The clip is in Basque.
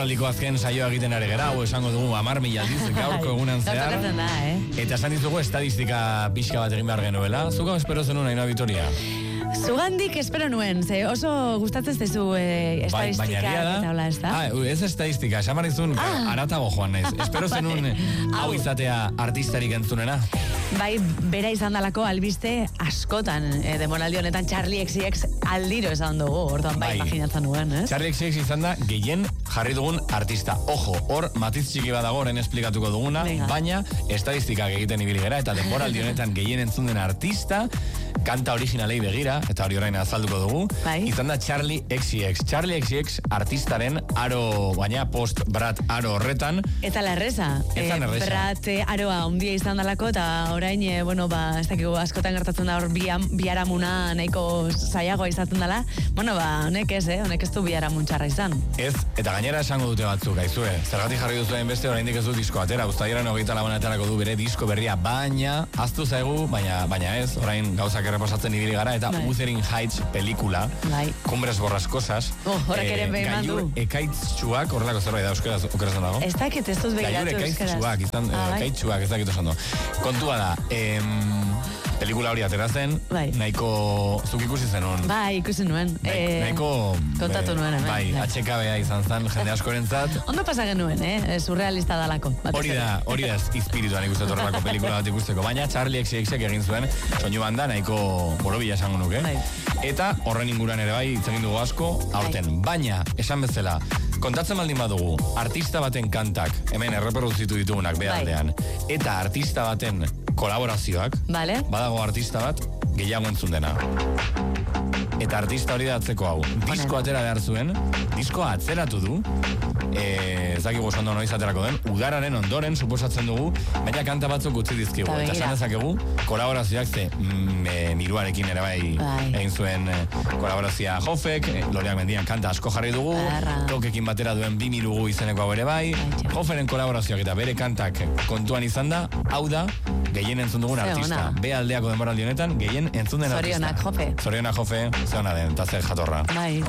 Denboraldiko azken saioa egiten ari gera, hau esango dugu 10.000 aldiz gaurko egunan zehar. Eta esan dizugu estadistika pixka bat egin behar genuela. Zuko espero zenun Ainhoa Vitoria? Zugandik espero nuen, oso gustatzen zezu estadistika eta hola, ez da? Ez estadistika, esamarrizun aratago joan naiz. Espero zenun hau izatea artistarik entzunena? Bai, bera izan dalako albiste askotan, demoraldi honetan Charlie XCX aldiro esan dugu, orduan bai imaginatzen nuen, ez? Charlie XCX izan da gehien jarri dugun artista. Ojo, hor matiz txiki badago orain esplikatuko duguna, baina estadistikak egiten ibili gera eta demoraldi honetan gehien entzun den artista, kanta originalei begira, eta hori orain azalduko dugu, izan da Charlie XCX. Charlie XCX artistaren aro, baina post-Brat aro horretan. Eta la erreza. Brat aroa ondia izan dalako, eta orain, ez dakigu askotan gertatzen da hor biharamuna nahiko zaiagoa izaten dela. Honek ez du biharamun txarra izan. Ez, eta gainera esango dute batzuk, aizue. Zergatik jarri duzuen beste, oraindik ez du disko atera. Uztaileran 24 aterako du bere disko berria, baina, aztu zaigu, baina ez, orain gauzak errepasatzen ibili gara, eta Wuthering Heights pelikula, Cumbres Borrascosas, horrek ere behiman du. Ekaitztxuak, horrelako zerbait da euskarazan dago. Ez dakit ez dut begiratu euskaraz. Ekaitztxuak, ez dakit osan du. Kontua da, pelikula hori atera zen, nahiko zuk ikusi zenun. Bai, ikusi nuen. Nahiko kontatu nuen, bai, HKBA izan zen, jende askorentzat. Ondo pasa genuen, surrealista dalako. Hori da espirituan ikusten horrelako pelikula bat ikusteko, baina Charlie XCXek egin zuen, soinu banda nahiko borobila esango nuke. Eta horren inguran ere bai, itzegin dugu asko, aurten. Baina, esan bezala, kontatzen baldin badugu, artista baten kantak, hemen erreproduzitu ditugunak behaldean, eta artista baten kolaborazioak, badago artista bat, gehiago entzun dena. Eta artista hori da atzeko hau. Disko atera behar zuen, diskoa atzeratu du, ez dakigu oso noiz aterako den, udararen ondoren, suposatzen dugu, baina kanta batzuk utzi dizkigu. Eta esan dezakegu, kolaborazioak ze Miruarekin ere bai egin zuen kolaborazioa Jofek, Loreak Mendian kanta asko jarri dugu, Tokekin batera duen 2 Mirugu izeneko hau ere bai, Joferen kolaborazioak eta bere kantak kontuan izan da, hau da, gehien entzun dugun artista. Be aldeako denboraldi honetan, gehien entzun den artista. Zorionak, Jofe. Zorionak, Jofe, ze hona den, eta zer jatorra.